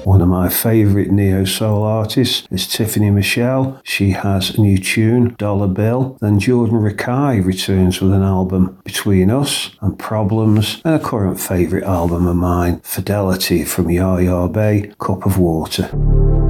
One of my favourite neo-soul artists is Tiffany Michelle. She has a new tune, Dollar Bill. Then Jordan Rakei returns with an album, Between Us and Problems, and a current favourite album of mine, Fidelity from Yaya Bay, Cup of Water.